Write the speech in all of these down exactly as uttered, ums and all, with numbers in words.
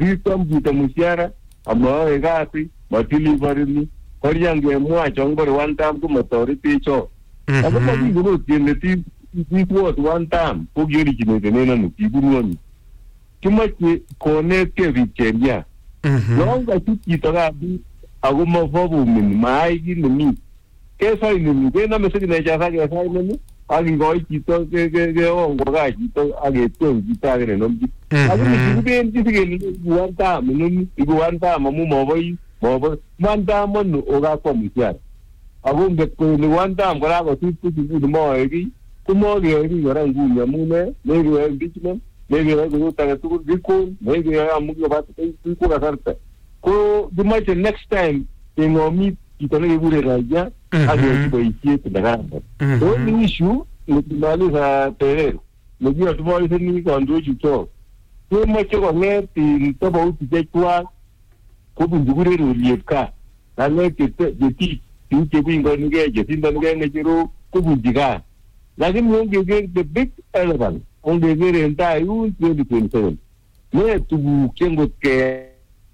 Asistom chito mshahara amaoe kasi matiliparini koriange mwa chongor one time komotoretech. Ako makikuro kele tipwot one time ko kiorichinetenen ano kikuruoni. Kimache konetkei biik chelia. Yon kachut chito kasit ako mafobumini maai kit nemi kesaineni kenome signature akesainen akikoi chito keongo kaa chito aketony chito ake nenomchi. Lakini kikibendi sikele one time inoni iku one time amu mabois mabois one time ano okakwa mshahara. Ako nget kole one time kora kosit sukuli moe kiy komokeyoe kiy kora nguni amu ne mekeyoe impeachment mekeyoe kotut age tugul kikon mekeyoe amu kiku kasarta. Ko kimache next time keng'omit chito nekekure raia akeyochi boisiet nekararan. So ni issue nekimaliza Terer nekiyotiboiseni kandoichutok kemoche kong'et tofauti chechwak kobunchi kureruryet kaa ng'alek chetich biik chepingonikei chesindonikei ng'echerok kobunchi kaa. Lakini ongeker the big elephant ongeker en tai yun twenty twenty-seven ne tuguk chengot ke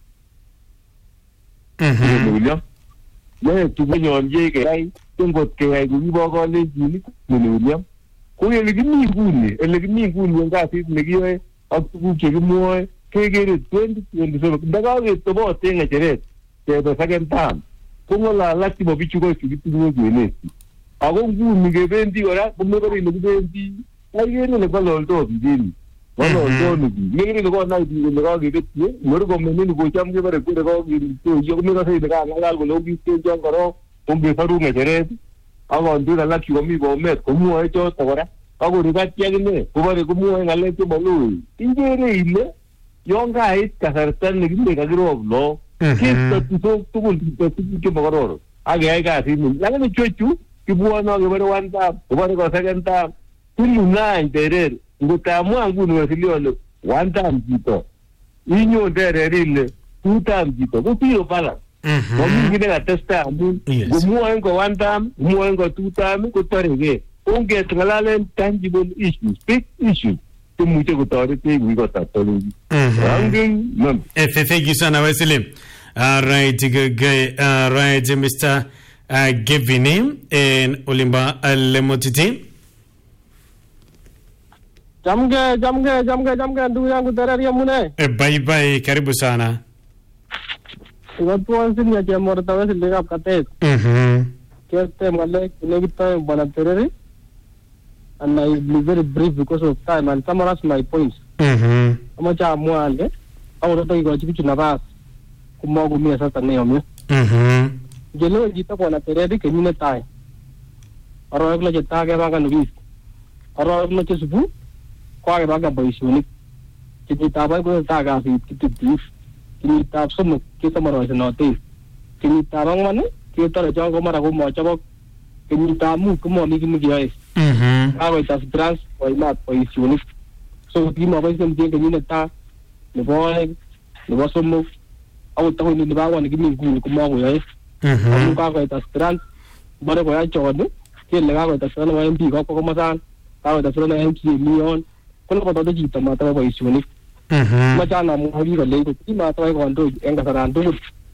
William ne tuguk nyolje keyai chengot keyai kokibo kalenjinik Nini William ko ele kimi nguni ele kimi nguni en kasit nekiyoe ak tuguk chekimwoe kekere twenty twenty-seven ndakaketobote ng'echeret kebe second term kong'ololak chebo bichu ko chukituguk kwenesi. Ako nguni kebendi kora komekore ile kibendi aikere ile ng'ololdos biik ng'ololdos biik mekere ile konai biik kole kakebetie ngori komenini kocham kebore kole kakiritoyo komekose ile kang'alal kole okistenjon korok ongesoru ng'echeret ak kandoik alak chukomi Bomet komwoe choto kora akorikatyi akine kobore komwoe ng'alek chemoloi. Ikere ile yon kait kasarta nekile kakirop lo kisto tusok tugul tuguk chemokororon akeyai kasit ni. Lakini chechu kibwone akebore one time kobore ko second time tilunany Terer ngotamwa nguni wasiliole one time chito inyon Terer ile two time chito ko zero balance. Mami kit nekatestai amun ngomwoen ko one time ngomwoen ko two time kotorekei. Onget ng'alalen tangible issues big issues chemuche kotoretech kikotatoleki. Thank you sana Wesley. All right, uh, right, Mister Uh, Givini in Olimba Lemotiti. Jamge, jamge, jamge, jamge, ndugu yangu Terer ya mune. Eh, bye bye, karibu sana. Watu wansi ya jamhuri tawezi lega katet. Mhm. Kete male kinegita bwana Terer. And I will be very brief because of time and summarize my points. Mhm. Kama cha mwale, au roto iko chikichu nabas. Kumogu mia sasa neo mia. Mhm. Jelo jita bwana Terer ke nyine tai. Aro ekla jeta ke baga nubis. Aro ekla chesubu kwa ke baga boisuni. Kita ba ko ta ga fi kitip. Kini ta somo ke samaro se note. Kini ta bang mane ke ta ja ko mara ko mo chabo. Kini ta mu ko mo ni kini giai. Mhm. Aro ta trans ko ina boisuni. So di mo ba sem ke nyine ta. Le boy le bo somo. Au ta ko ni ba wa ni kini ngu ko mo ko yai. Mhm. Ka ko ta strand bare ko ya chode ke le ka ko ta strand wa M P ko ko masan ka ko ta strand M P million ko ko to ji ta ma ta ba isuni. Mhm. Ma cha na mo ri ko le ko ti ma ta ko ndo en ka saran du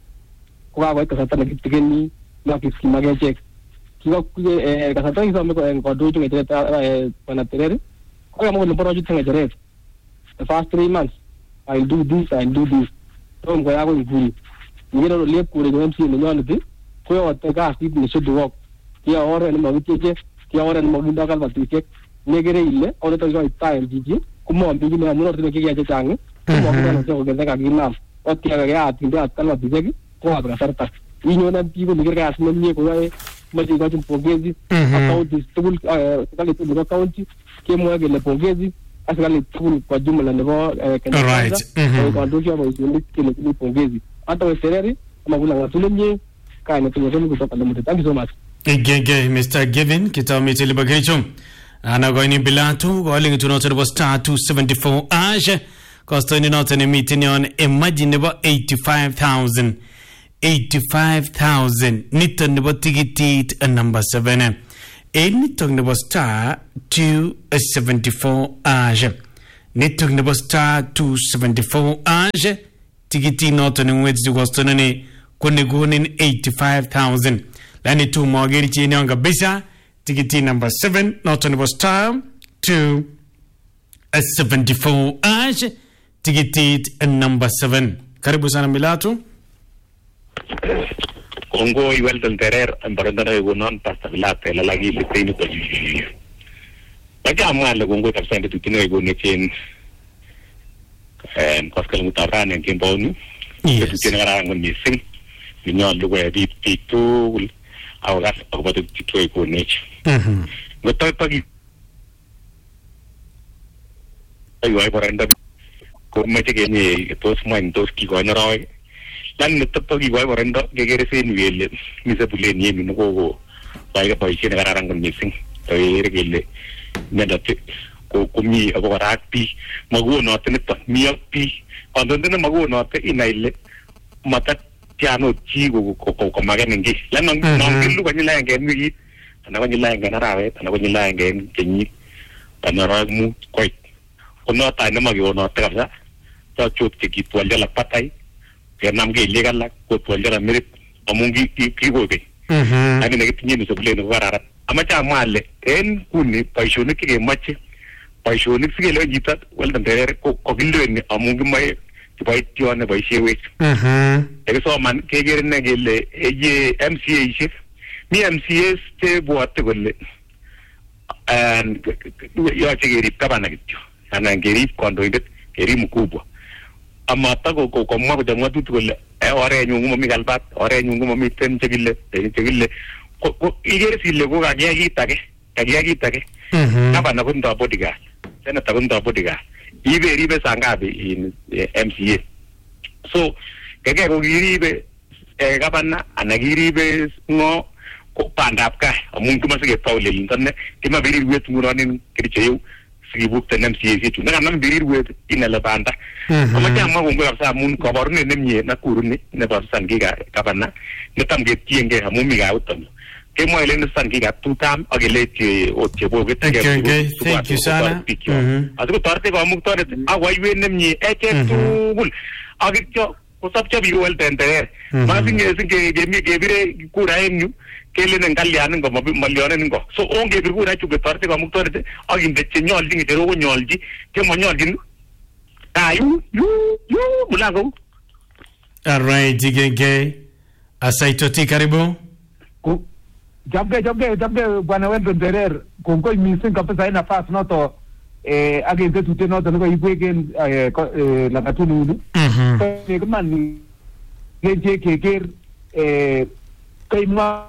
ko ka ko ta ta na ki ni na ki ki ma ge check ki ko eh ka ta ta ki ko en ko do ju ke ta pana Terer ko mo lo project nga Terer the first three months I'll do this I'll do this to ko ya ko nguri ngiro le kure go M C le nyon ti ko yo te ga ti ni should work ya ore ni mo ti ya ore ni mo ginda kal batu ke negere ile ore to go time ji ko mo bi ni amuro ti ke ya je tang ko mo ko na ko ge ga ginam o ti ga ya ti da kal batu ke ko abra sarta inyo na ti ko nigir ga asme ni ko ai ma ti go ti pogezi account ti tul kali ti go account ke mo ge le pogezi asali tul kwa jumla ne bo ke Right. ko do jo bo ni ke le pogezi ata we Terer magula ngatulenye kana tunyozeni kutoka Lemute. Thank you so much. Gege Mister Givin kitami tilibagechum. Ana goini bilatu calling to not was star two seventy-four ash cost ni not any meeting on imagine about eighty-five thousand eighty-five thousand niton about ticket at number seven. Any talking about star two seventy-four ash. Niton about star two seventy-four ash tikiti noton ngwet kostonone konekonin eighty-five thousand. Lani tu mwagiri chini yon kabisa tikiti number seven noton nebo star two seventy-four ash tikiti number seven. Karibu sana Milatu. Kongo iwelton terer ambarandana yugonon pasta Milatu la lagi litini to. Lagi amwale kongo tapsende tutino yugone chen en Pascal Mutarane en Kimboni. Yes. Tutino garangon missing. Minyon luwe di pitu awagas akoba tutito yugone chen. Mhm. Ngotoy pagi ayuay baranda ko meche geni tos moin tos ki go nyoroy lan nito pagi goy baranda gegere sen wele misa bulen yemi no go bayga boy chen gararang kon missing to yere gelle nedate ko kumi abo rakpi magu no tenito miakpi kondo ndena magu no te inaile mata tiano chi go ko ko magane ngi lan nang nang gilu ko nyila ngen wi ana ko nyila ngen arawe ana ko nyila ngen kenyi ana mu koy kono ta na magyo no tra ta chot ke ki twalja la patai ke nam ge legal la ko twalja la merit amungi ki ki go ge Mhm. ani ne tinye no soble no warara amacha male en kuni paishoni ke mache paishoni ke le jita wal dan dere ko ko gillo ni amungi mai ti bai tione bai shewe Mhm. e so man ke gere ne gele e M C A chef mi M C A ste boate golle and yo che geri kabana gitu ana geri kondo indet geri mkubwa ama tago ko ko mo ko ngatu golle e ore nyungu mo mi galbat ore nyungu mo mi ten chegille e chegille ko ko igere sille ko ga gi tage ga gi tage Mhm. kabana ko ndo bodiga sena tago ndo bodiga ibe ribe sangabe in M C A so kege ko giribe e kabana ana giribe ngo ko pandap ka amun kuma sige tawle lintanne kima biri wet nguranin kircheyu sige bukta nam C A C tu na nam biri wet inala banda Mhm. ama jama ko ngam sa mun ko borne nemye na kuruni ne ba san giga kabana ne tam ge tienge amun mi ga utam ke mo ele ne san giga tu tam agele ti o che bo ge tage Okay, okay. Thank you, Sana. Mhm. adu tarte ko amuk tore a wai we nemye e che tu gul agityo ko sabcha bi wal tenter ma singe singe ge mi ge bire kura enyu kele nang kalyan ngo mabi malyon ngo so onge bir kura chu ge tarte ko amuk tore agin de chenyol dingi de ro nyolji ke mo nyolji ayu yu yu mulago. All right, D K K. Asaitoti karibu. Ku- Jabge jabge jabge bwana wendo nderer kongo missing kabisa ina fast noto eh agente tute noto ngo ibwegen eh ko- eh, la katunu Mhm. ne kman genje keker eh kai ma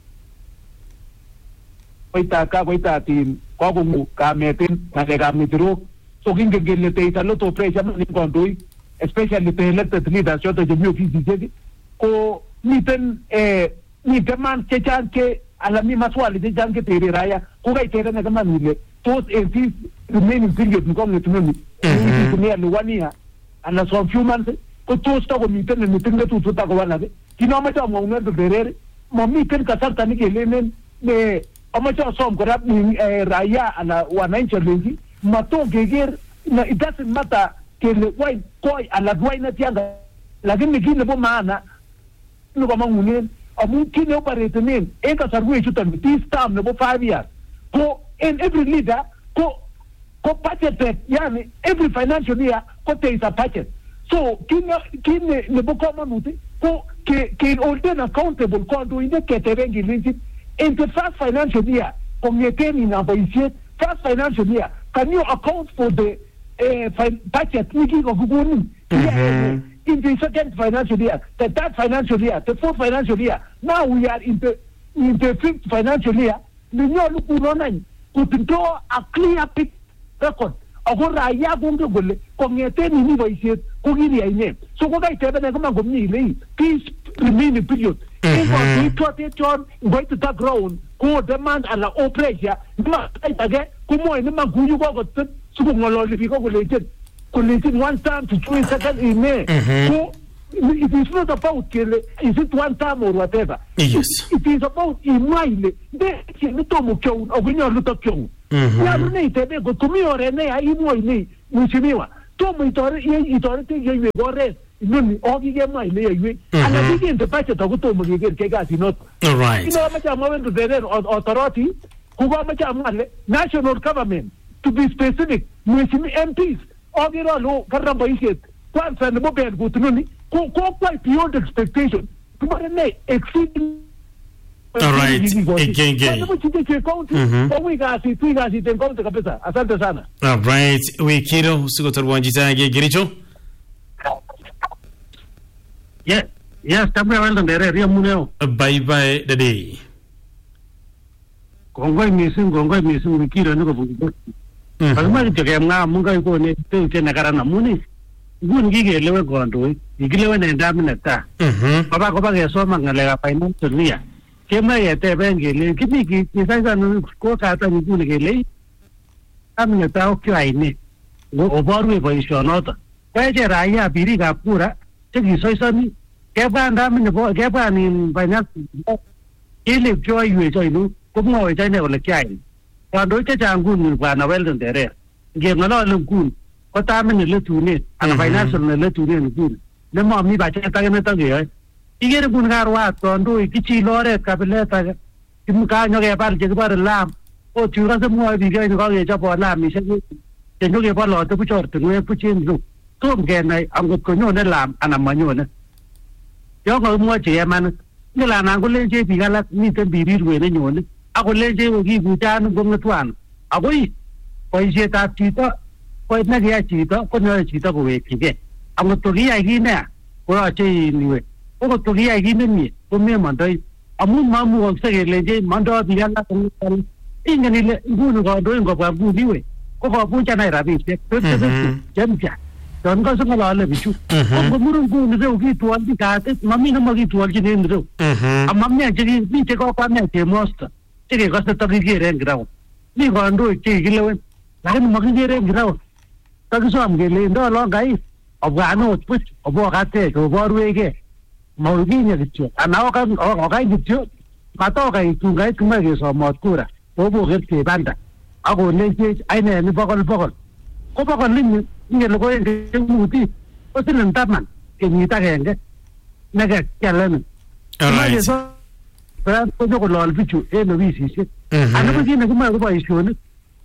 koita ka koita tin ko ko ka metin na le ka mitro so kinge gele te ta loto pressure ni kondoi especially the elected leaders yoto je mi ofisi ko miten eh miten man che chanke ala mi maswali je chanke tere raya ko ga tere na kama nile tos en this remaining period ni komne tunoni ni ni ni one year ana so few months ko tos to ko miten ni miten tu tu ta ko wana be kino ma ta mo ngel tere mo miten ka sarta ni ke lenen ne ama cha som ko rap ni raya ana wananchi lengi mato geger na it doesn't matter ke le wai koi ala dwai na tianga lakini kile bo maana no kama ngunen amun kile operate men e ka sarwe chutan this term no five years ko in every leader ko ko budget yani every financial year ko there is a budget so kine kine ne bo kama nuti ko ke ke olden accountable ko do inde ke terengi linti in the first financial year community na baisiet first financial year can you account for the uh, budget niki ko guguni yeah, in the second financial year, the third financial year, the fourth financial year. Now we are in the in the fifth financial year. We know look running to draw a clear pic record. Agora ya gongo gole community ni ni voice ko giri ai so ko ga tebe na kama gomni le peace remain period in what we thought it on going to the ground ko demand ala operation ma tage ko mo ni ma guyu ko ko su ko ngolo li ko ko le collecting one time to two seconds in May. Mm-hmm. So it is not about is it one time or whatever. Yes. It, it is about imile. De ni tomo kyo ogunyo luto kyo. Ya rune ite be go tumi ore ne ai mo ni mushimiwa. Tomo itore ye itore te ye ye gore inoni okikemwa ile yeiwek anan kikinde budget akotomo keker kekasinot. All right. Ino amache amwa wendu deren authority kukomache amwa le national government to be specific mweshimi M Ps okiro lo karam boisiet kwanza nebo ben kutununi ko ko quite beyond expectation tumare ne exceeding. All right. Again, again. Asante sana. All right. Wikiro sikotorwa njitage giricho. Yes, yes, tamwe wala ndere ria muneo. Bye bye daddy. Kongoi missing, kongoi missing Wikiro niko bungo. Kalma jike mga munga iko ne tu tena karana muni. Gun gige lewe gondo. Igilewe ne ndami na ta. Mhm. Baba ko ba ke so mangalega finance nia. Kema yete bengele kibiki kisasa ko kata ni kule gele amne ta okyo aine go obaru boisionota kwaje raya biri ga pura tegi soisani keba ndamne bo keba ni banya ile joy yue joy nu ko mo ja ne ole kyai kwando che changu ni bana weldon dere ge ngalo lungun ko ta mne le tune ana finance ne le tune ni kun le mo mi ba che ta ne ta ge igere kun garwa tondo ikichi lore kabeleta kimka nyoge par je par lam o chura se mo bi ge ko ge chapo lam mi se je nyoge par lo to puchor tu ne puchin lu tom ge nai angot ko nyo ne lam ana manyo ne yo ko mo che man ni la na ko le je bi gala ni te bi ri ruwe ne nyo ne ako le je wo gi bu ta no gong tuan akoi ko je ta ti to ko na ge chi to ko no chi to ko we ki ge angot to gi ai gi ne ko a che ni we ko to gi ai gi ne mi ko me man dai amu mamu ko se le je man do bi gala ko ingani le gunu ko do ko ba bu diwe ko ko bu cha nai ra bi se to to jem cha don ko so la le bi chu ko muru gu ne zo gi to an di ka te mami no ma gi to al ji ne ndo a mammi a ji bi te ko pa ne te most te ke ko se to gi ge re grau ni ko ndo ti gi le wen la ke mo gi ge re grau ta gi so am ge le ndo lo gai o ga no pu o bo ga te ko bo ru ge mo gi ne gi chu ana o ka o ga gi chu ma to ga tu ga tu ma ge so mo kura o bo ge te banda ako le je ai ne ni bokol bokol ko bokol ni ni le ko ge mu ti o tin nan taman ke ni ta ge ge na ga kala ni all right pero ko jo ko lo al bichu e no vi si si ana ko ni ko ma ko ba isu ni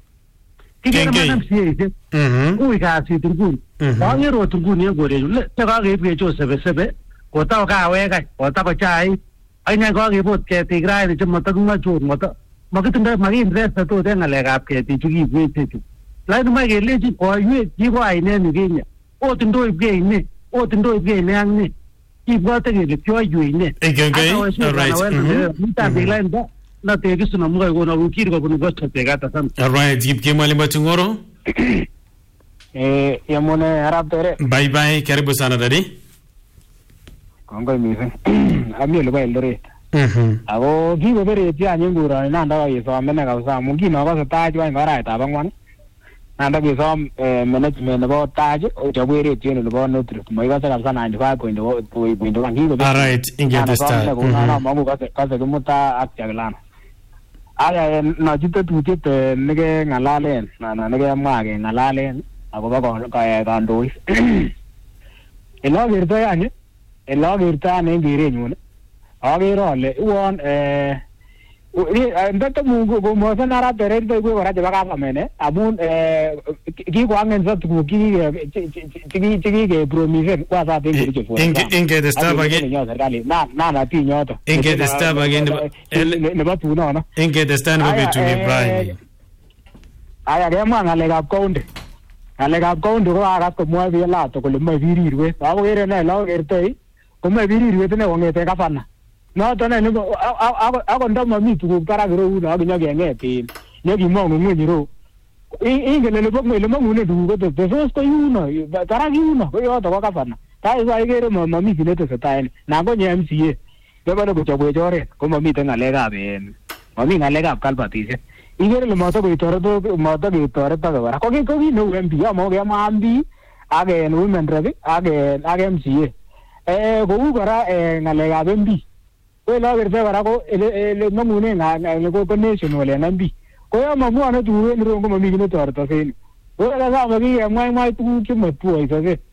ki ge ma nam si e mhm ko ga si tu gun ba ni ro tu gun ni go re le ta ga ge ge jo se be se be ko ta ga we ga ko ta ba chai ai na ko ge bot ke ti gra ni jo ma ta ma chu ma ta ma ke tunda ma ge interest to de na le ga ke ti chu gi we ti tu lai no ma ge le ji ko yue ji ko ai ne ni ge ni o tin do ge ni o tin do ge ne ang ni ki ba te ge le pyo yue ni okay okay all right ni ta de la nda na te ge suna mo go na ki ko no go te ga ta sam all right jip ke mali matungoro eh yamone arab tere bye bye karibu sana dadi kongo misen ami le ba elore mhm ako kibe bere ti anyen gura na nda ye so amene ka sa mu kino ko ta ji wa ngara ta bangwan na nda ge so management nebo taji o jabwere ti ne nebo no tri mo iba sa ka na ninety-five point zero point one kibe all right inge the star na na mo ka ka se mu ta akyaglana aya na jito tu ti te ne ge ngalalen na na ne ge ma ge ngalalen ako ba ko ka ka ndoi elo virto yani elo virto ne dire nyune agero le won eh ndata mungu go mo sana ra tere to go ra jaba ka mene abun eh ki ko angen sa tu ki ki ki ke promise kwa sa te ki fo inge inge the star again na na na ti nyoto inge the star again ne ba tu no no inge the star no be to Ibrahim aya ge ma ngale ga konde ngale ga konde ko ara ko mo bi la to ko le ma virirwe ba ko ere na lo gertei ko ma virirwe te ne wongete ka fana no to ne no ako ndo mami tu para gro uno agnya ge ngeti ne gi mo ngu ni ro i i ge le bo le mo ne du go to so sto uno para gi uno ko yo to ka fana ta i sai ge mo mami ki ne to sta ni na go nye mca be ba ko chobwe jore ko mami te ngale ga ben mami ngale ga kal pati se i ge le mo to ko tore to mo to ge tore ta ga ko ge ko gi no mca mo ge ma ambi age no women rebe age age mca eh go u gara ngale ga ben ko la verde bara ko le le mamune na le ko connection wala nambi ko ya mamu ana tu ni ro ko mami ni to arta sen ko la sa mami ya mai mai tu ki ma tu ai sa se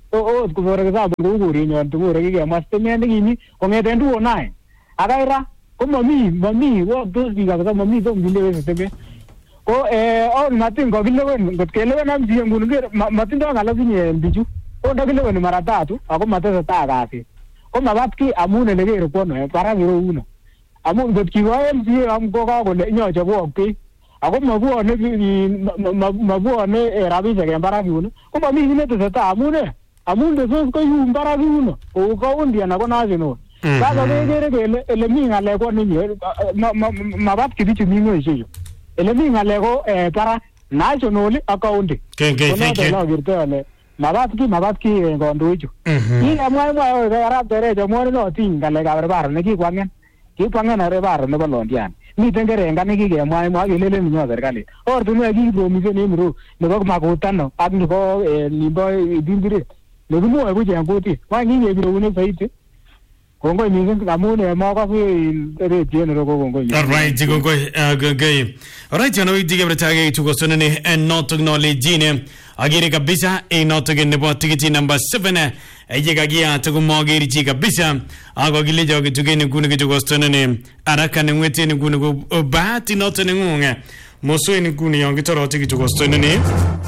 o ko for example ko ko rinyon to ko ke mas temen ngini kongeten two oh nine akaira ko mami mami wo dos biga ka mami to ngile tebe ko eh on matin ko gilewen got kelewen am jieng gun ger matin do ngala binye biju ko ndagilewen mara tatu ako matesa ta kasi ko mabatki amune legero kono para biro uno amun got ki wa M C am ko ka ko le nyocha bo ke ako mabuone mabuone rabisha ke para uno ko mami ni te ta amune amun de sos ko yu para uno ko ko undia na ko na jeno kaga begere ke ele mi ngale ko ni mabatki dichu mi ngo ishe ele mi ngale ko para national account ke ke ke no virtual mabatki mabatki ngondoju ni amwa mwa ga rap dere jo mo no tin ngale ga bar ne ki kwangen ki kwangen are bar ne balondian ni tengere ngane ki ke mwa mwa ke lele minyo serikali or tu ne ki do mi se ne mro ne ko makutano ak ni ko ni boy dimbire ne mo e buje ngoti wa ni ne biro ne saiti kongo mi ngi amune mo ko fi re tiene ro kongo all right kongo gay all right no idige brataga tu ko sonene and not acknowledge ne agere kabisa e not again nebo tikiti number seven ejega gia to mogeri ji kabisa ago gile joge tugene kunu kitu ko sonene araka ne ngwete ne kunu ko bahati not ne ngunga moso ne kunu yongi toro tikitu ko sonene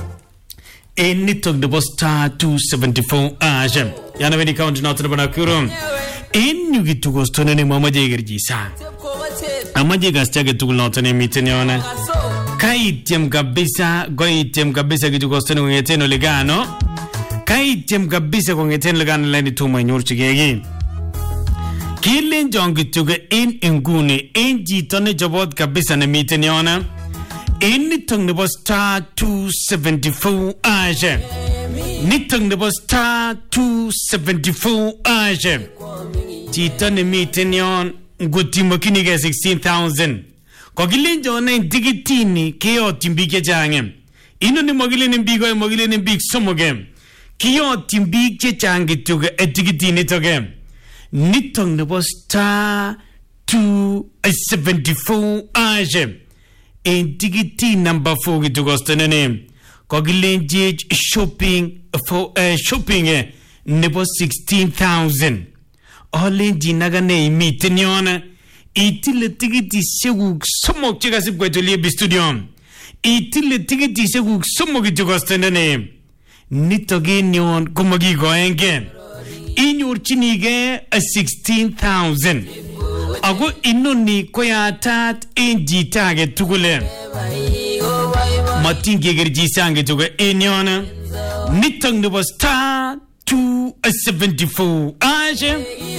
e nitok de star two seventy-four ajem yana wedi count not na kurum in you get to go to ne mama jegerji sa amaje gastaga to not ne miteniona kai tiam kabisa goi tiam kabisa gitu ko stone ngeteno legano kai tiam kabisa ko ngeteno legano lani to my nyorchi gegi kilin jongi to ga in inguni enji tone jobot kabisa ne miteniona in tong ne star two seventy-four aje nitong ne star two seventy-four aje Chita ne mitenion nguti makini ke sixteen thousand ko gilinjo ne digitini ke o timbike jange ino ni mogile ne bigo e mogile ne big somoge ki o timbike jange tuge e digitini toge nitong ne star two seventy-four aje e digiti number four gitu gostene ko gilinje shopping for uh, shopping eh, nebo sixteen thousand Ole jinaga ne miteniona itile tigiti segu somok chega sib kwetoli bi studio itile tigiti segu somok jogostene ne nitoge nyon komagi goenge inur chinige a sixteen thousand ago inoni koyatat enji target tugule matinge gerji sange tuga enyona nitong ne star two seventy-four aje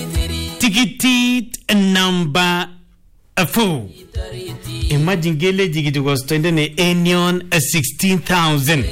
tikitit number four imagine gele jigito go stende ne enion sixteen thousand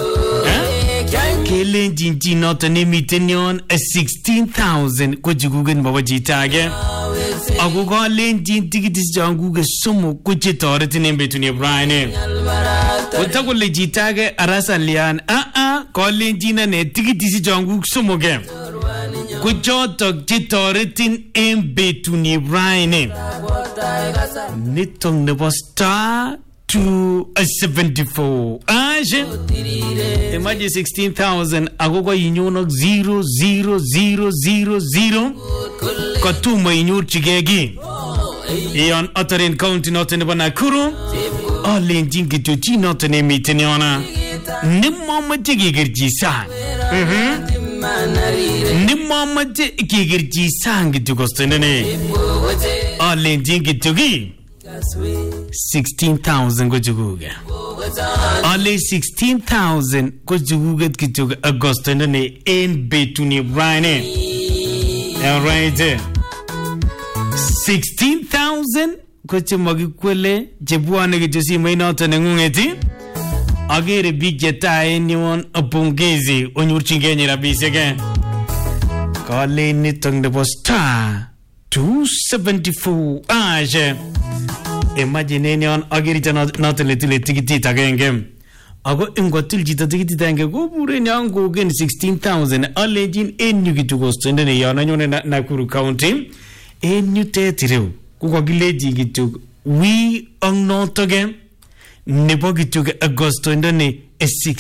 kele jinji not ne mitenion sixteen thousand ko jigugen baba jitage agugo lenjin tikitis janguge sumu ko jitorete ne betuni brane Ota le jitage arasa lian a a ko lenjina ne tikitis jangu sumu ge kujoto jitoretin embetuni brane nitong nebo star two seventy-four aje imagine sixteen thousand agogo inyuno zero zero zero zero zero kotuma inyur chigegi ion otarin county not in Banakuru olin jingi to chi not ne miteniona nimma jigirji san mhm nimma jigirji sang to gostene olin jingi to gi sixteen thousand go juguga only sixteen thousand go juguga kijuga agosto ne en betuni brane all right sixteen thousand ko chimogi kwele jebuane ke josi maina tanengungeti agere bijeta anyone apongezi onyurchingenye rabisege kale ni tonde posta two seventy-four aje imagine neon agirita not let let tikiti tagenge ago ingotil jita tikiti tange go bure nyango gen sixteen thousand alleging enyu gitu go stende ne yana nyone na Nakuru County enyu tetireu kuko gileji gitu we on not again nebo gitu agosto ndone